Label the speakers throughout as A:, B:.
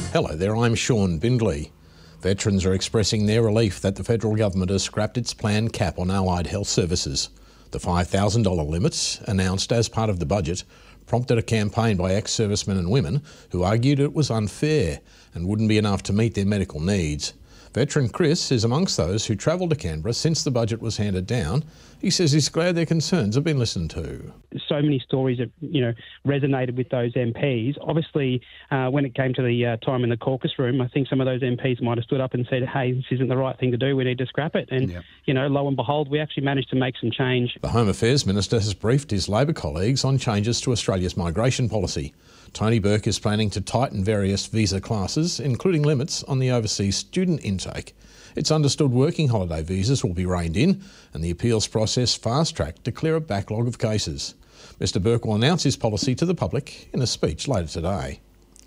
A: Hello there, I'm Sean Bindley. Veterans are expressing their relief that the federal government has scrapped its planned cap on allied health services. The $5,000 limits, announced as part of the budget, prompted a campaign by ex-servicemen and women who argued it was unfair and wouldn't be enough to meet their medical needs. Veteran Chris is amongst those who travelled to Canberra since the budget was handed down. He says he's glad their concerns have been listened to.
B: So many stories have, resonated with those MPs. Obviously, when it came to the time in the caucus room, I think some of those MPs might have stood up and said, hey, this isn't the right thing to do, we need to scrap it. And, lo and behold, we actually managed to make some change.
A: The Home Affairs Minister has briefed his Labor colleagues on changes to Australia's migration policy. Tony Burke is planning to tighten various visa classes, including limits on the overseas student intake. It's understood working holiday visas will be reined in and the appeals process fast-tracked to clear a backlog of cases. Mr Burke will announce his policy to the public in a speech later today.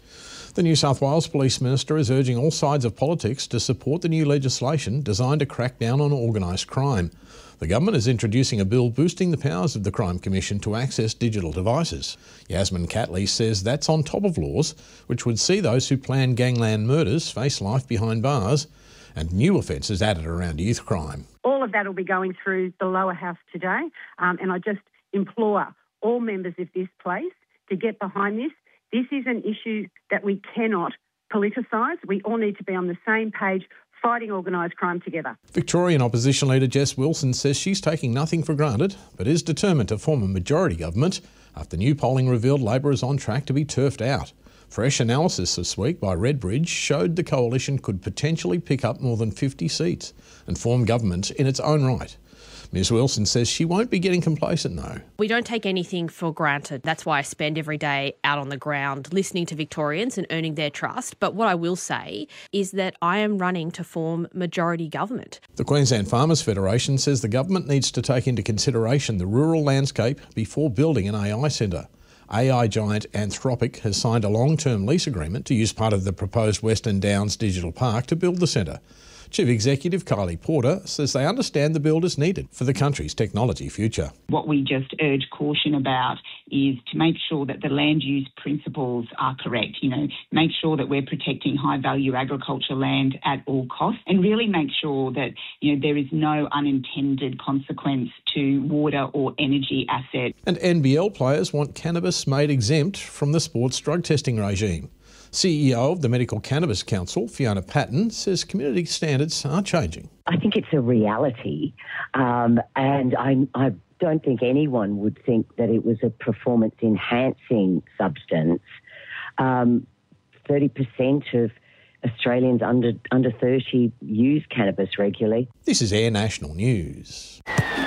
A: The New South Wales Police Minister is urging all sides of politics to support the new legislation designed to crack down on organised crime. The government is introducing a bill boosting the powers of the Crime Commission to access digital devices. Yasmin Catley says that's on top of laws which would see those who plan gangland murders face life behind bars and new offences added around youth crime.
C: All of that will be going through the lower house today, and I just implore all members of this place to get behind this. This is an issue that we cannot politicise. We all need to be on the same page fighting organised crime together.
A: Victorian opposition leader Jess Wilson says she's taking nothing for granted but is determined to form a majority government after new polling revealed Labor is on track to be turfed out. Fresh analysis this week by Redbridge showed the coalition could potentially pick up more than 50 seats and form government in its own right. Ms Wilson says she won't be getting complacent, no.
D: We don't take anything for granted. That's why I spend every day out on the ground listening to Victorians and earning their trust. But what I will say is that I am running to form majority government.
A: The Queensland Farmers Federation says the government needs to take into consideration the rural landscape before building an AI centre. AI giant Anthropic has signed a long-term lease agreement to use part of the proposed Western Downs Digital Park to build the centre. Chief Executive Kylie Porter says they understand the build is needed for the country's technology future.
E: What we just urge caution about is to make sure that the land use principles are correct. Make sure that we're protecting high-value agriculture land at all costs and really make sure that, there is no unintended consequence to water or energy assets.
A: And NBL players want cannabis made exempt from the sports drug testing regime. CEO of the Medical Cannabis Council, Fiona Patton, says community standards are changing.
F: I think it's a reality, and I don't think anyone would think that it was a performance-enhancing substance. 30% of Australians under 30 use cannabis regularly.
A: This is Air National News.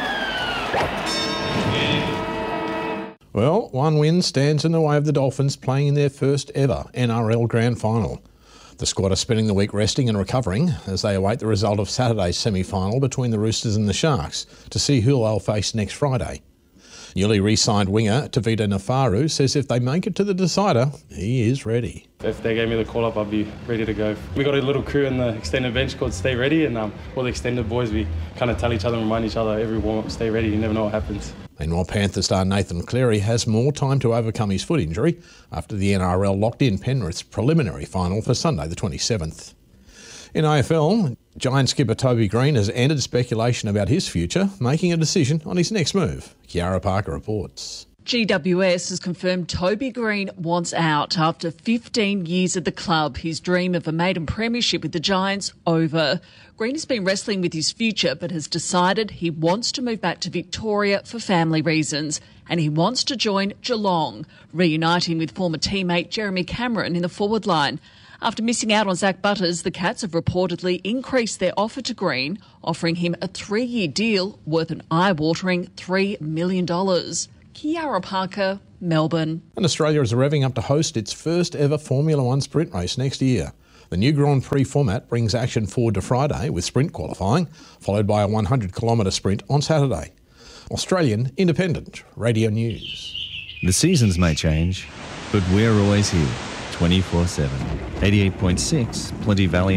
A: Well, one win stands in the way of the Dolphins playing in their first ever NRL Grand Final. The squad are spending the week resting and recovering as they await the result of Saturday's semi-final between the Roosters and the Sharks to see who they'll face next Friday. Newly re-signed winger Tavita Nafaru says if they make it to the decider, he is ready.
G: If they gave me the call-up, I'd be ready to go. We got a little crew in the extended bench called Stay Ready, and all the extended boys, we kind of tell each other and remind each other every warm-up, stay ready, you never know what happens.
A: Meanwhile, Panther star Nathan Cleary has more time to overcome his foot injury after the NRL locked in Penrith's preliminary final for Sunday the 27th. In AFL, Giant skipper Toby Green has ended speculation about his future, making a decision on his next move. Kiara Parker reports.
H: GWS has confirmed Toby Green wants out after 15 years at the club. His dream of a maiden premiership with the Giants over. Green has been wrestling with his future but has decided he wants to move back to Victoria for family reasons and he wants to join Geelong, reuniting with former teammate Jeremy Cameron in the forward line. After missing out on Zach Butters, the Cats have reportedly increased their offer to Green, offering him a 3-year deal worth an eye-watering $3 million. Kiara Parker, Melbourne.
A: And Australia is revving up to host its first ever Formula One sprint race next year. The new Grand Prix format brings action forward to Friday with sprint qualifying, followed by a 100-kilometre sprint on Saturday. Australian Independent Radio News.
I: The seasons may change, but we're always here, 24/7. 88.6 Plenty Valley